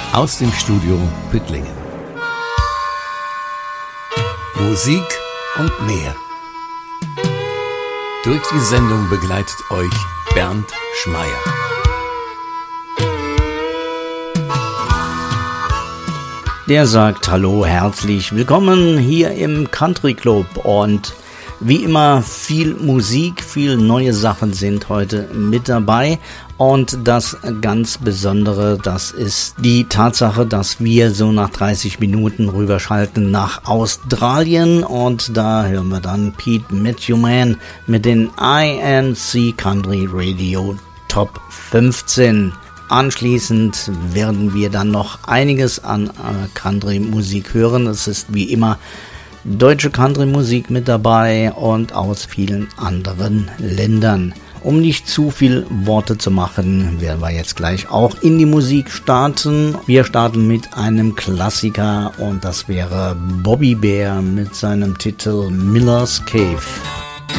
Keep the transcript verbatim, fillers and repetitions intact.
aus dem Studio Püttlingen. Musik und mehr. Durch die Sendung begleitet euch Bernd Schmeyer. Der sagt Hallo, herzlich willkommen hier im Country Club und wie immer viel Musik, viel neue Sachen sind heute mit dabei und das ganz Besondere, das ist die Tatsache, dass wir so nach dreißig Minuten rüberschalten nach Australien und da hören wir dann Pete Matthewman mit den I N C Country Radio Top fünfzehn. Anschließend werden wir dann noch einiges an äh, Country-Musik hören. Es ist wie immer deutsche Country-Musik mit dabei und aus vielen anderen Ländern. Um nicht zu viel Worte zu machen, werden wir jetzt gleich auch in die Musik starten. Wir starten mit einem Klassiker und das wäre Bobby Bare mit seinem Titel Miller's Cave.